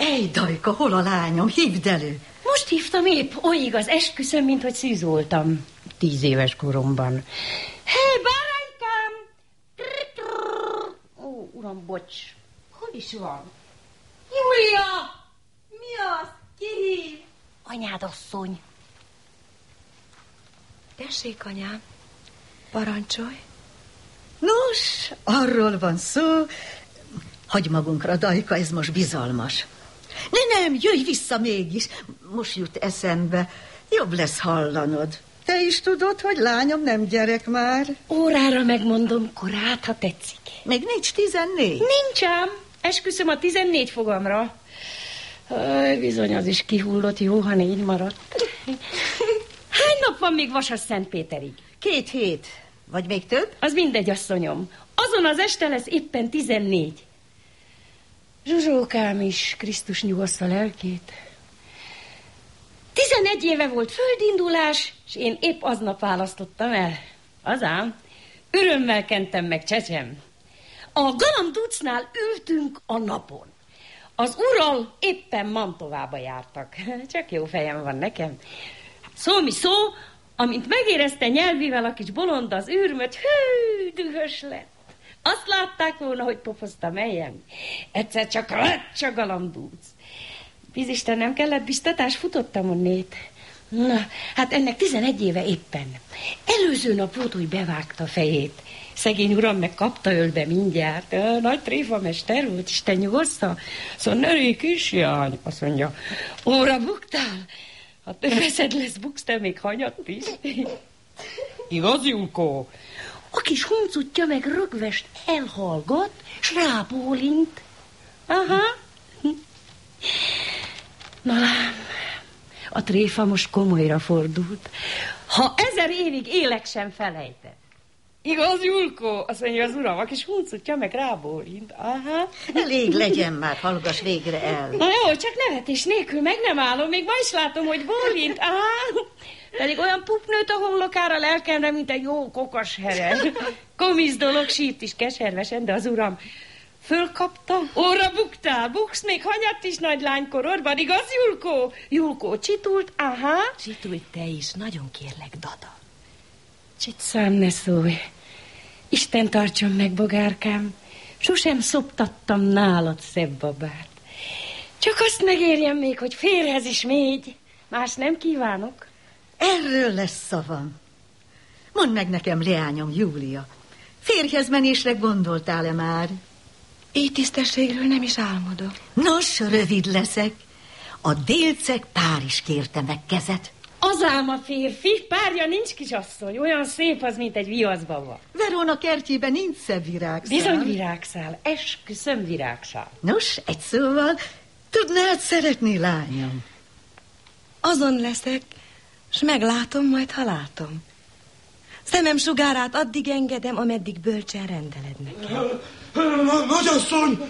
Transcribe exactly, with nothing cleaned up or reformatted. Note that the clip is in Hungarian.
Ej, Dajka, hol a lányom? Hívd elő. Most hívtam épp, oly igaz, esküszöm, mint hogy szűz voltam tíz éves koromban. Hé, báránykám! Ó, uram, bocs. Hol is van? Júlia! Mi az? Ki hív? Anyád asszony. Tessék, anyám, parancsolj. Nos, arról van szó. Hagy magunkra, Dajka, ez most bizalmas. Ne, nem, jöjj vissza mégis. Most jut eszembe. Jobb lesz hallanod. Te is tudod, hogy lányom nem gyerek már. Órára megmondom korát, ha tetszik. Még nincs tizennégy. Nincs ám. Esküszöm a tizennégy fogamra. Aj, bizony, az is kihullott, jó, ha négy maradt. Hány nap van még Vasas Szentpéterig? Két hét. Vagy még több? Az mindegy, asszonyom. Azon az este lesz éppen tizennégy. Zsuzsókám is, Krisztus nyugoszta lelkét. Tizenegy éve volt földindulás, és én épp aznap választottam el. Azám, örömmel kentem meg Csecsem. A Galamducnál ültünk a napon. Az urral éppen Mantovába jártak. Csak jó fejem van nekem. Szó mi szó, amint megérezte nyelvivel a kis bolond az űrmöt, hű, dühös lett. Azt látták volna, hogy pofozta melyen. Egyszer csak lett a Galamduc. Bízisten, nem kellett biztatás, futottam onnét. Na, hát ennek tizenegy éve éppen. Előző nap volt, hogy bevágta a fejét. Szegény uram meg kapta ölbe mindjárt. Ö, nagy tréfamester volt, Isten nyugoszta. Szóval ne rég kisjány, azt mondja, óra buktál? Ha több eszed lesz, buksz te még hanyatt is. Igaz, Julkó? A kis huncutja meg rögvest elhallgat, s rábólint. Aha. Na lám, a tréfa most komolyra fordult. Ha ezer évig élek, sem felejted. Igaz, Julkó? Azt mondja az uram, a kis huncutja meg rábólint. Aha. Elég legyen már, hallgass végre el. Na jó, csak nevetés nélkül meg nem állom, még ma is látom, hogy bólint. Aha. Pedig olyan pupnőt a homlokára lelkemre, mint egy jó kokas here. Komisz dolog, sírt is keservesen, de az uram fölkapta. Óra buktál, buksz még hanyat is nagy lánykorodban, igaz, Julkó? Julkó csitult, aha. Csitulj te is, nagyon kérlek, Dada. Csitszám, ne szólj. Isten tartson meg, bogárkám. Sosem szoptattam nálad szebb babát. Csak azt megérjem még, hogy férhez is mégy. Más nem kívánok. Erről lesz szavam. Mondd meg nekem, leányom, Júlia, férjhez menésre gondoltál-e már? Így tisztességről nem is álmodok. Nos, rövid leszek. A délceg pár is kérte meg kezet. Az ám a férfi, párja nincs, kisasszony. Olyan szép az, mint egy viaszbaba. Verona kertjében nincs szebb virágszál. Bizony virágszál, esküszöm virágszál. Nos, egy szóval, tudnád szeretni, lányom? Azon leszek, s meglátom, majd ha látom. Szemem sugárát addig engedem, ameddig bölcsen rendeled nekem. Nagyasszony!